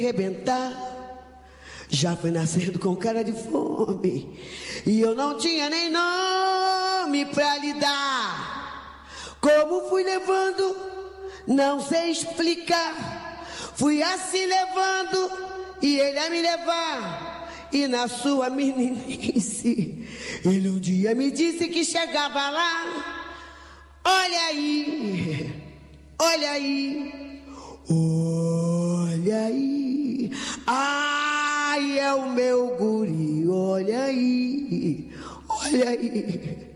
arrebentar. Já fui nascendo com cara de fome e eu não tinha nem nome pra lhe dar. Como fui levando, não sei explicar. Fui assim levando e ele a me levar. E na sua meninice, ele um dia me disse que chegava lá. Olha aí, olha aí, olha aí. Ai, é o meu guri, olha aí, olha aí.